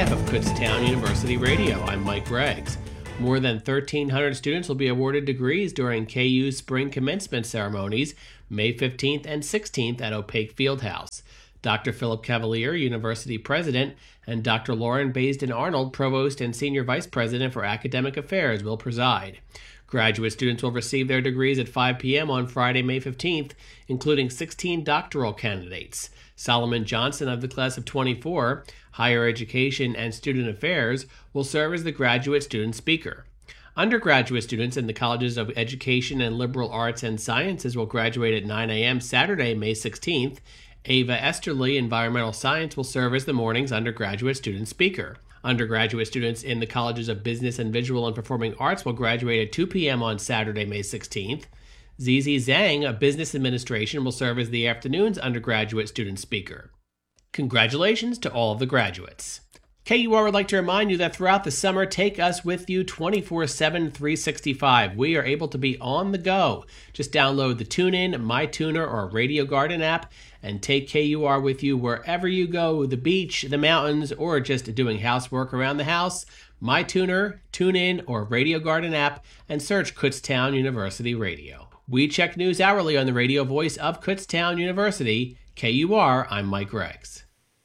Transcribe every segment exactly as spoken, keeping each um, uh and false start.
behalf of Kutztown University Radio, I'm Mike Greggs. More than thirteen hundred students will be awarded degrees during K U's spring commencement ceremonies, May fifteenth and sixteenth at Opaque Fieldhouse. Doctor Philip Cavalier, University President, and Doctor Lauren Baisden Arnold, Provost and Senior Vice President for Academic Affairs, will preside. Graduate students will receive their degrees at five p.m. on Friday, May fifteenth, including sixteen doctoral candidates. Solomon Johnson of the class of twenty-four, Higher Education and Student Affairs, will serve as the graduate student speaker. Undergraduate students in the Colleges of Education and Liberal Arts and Sciences will graduate at nine a.m. Saturday, May sixteenth. Ava Esterly, Environmental Science, will serve as the morning's undergraduate student speaker. Undergraduate students in the Colleges of Business and Visual and Performing Arts will graduate at two p.m. on Saturday, May sixteenth. Zizi Zhang of Business Administration will serve as the afternoon's undergraduate student speaker. Congratulations to all of the graduates. K U R would like to remind you that throughout the summer, take us with you twenty-four seven, three sixty-five. We are able to be on the go. Just download the TuneIn, MyTuner, or Radio Garden app and take K U R with you wherever you go, the beach, the mountains, or just doing housework around the house. MyTuner, TuneIn, or Radio Garden app and search Kutztown University Radio. We check news hourly on the radio voice of Kutztown University. K U R, I'm Mike Greggs.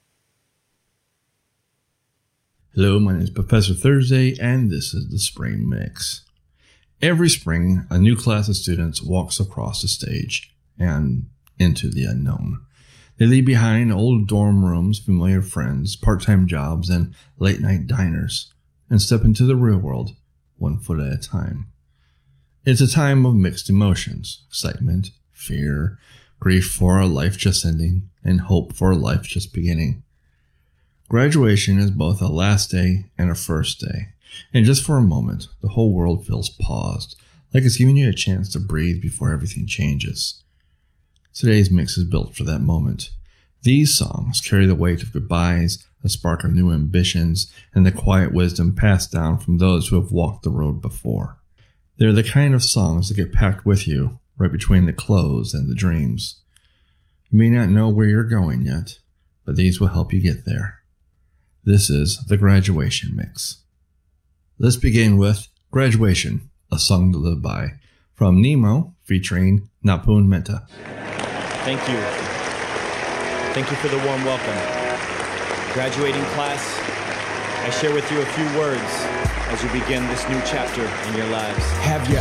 Hello, my name is Professor Thursday, and this is the Spring Mix. Every spring, a new class of students walks across the stage and into the unknown. They leave behind old dorm rooms, familiar friends, part-time jobs, and late-night diners, and step into the real world, one foot at a time. It's a time of mixed emotions, excitement, fear, grief for a life just ending, and hope for a life just beginning. Graduation is both a last day and a first day, and just for a moment, the whole world feels paused, like it's giving you a chance to breathe before everything changes. Today's mix is built for that moment. These songs carry the weight of goodbyes, a spark of new ambitions, and the quiet wisdom passed down from those who have walked the road before. They're the kind of songs that get packed with you, right between the clothes and the dreams. You may not know where you're going yet, but these will help you get there. This is the Graduation Mix. Let's begin with Graduation, a Song to Live By, from Nemo, featuring Napun Mehta. Thank you. Thank you for the warm welcome. Graduating class, I share with you a few words as you begin this new chapter in your lives. Have you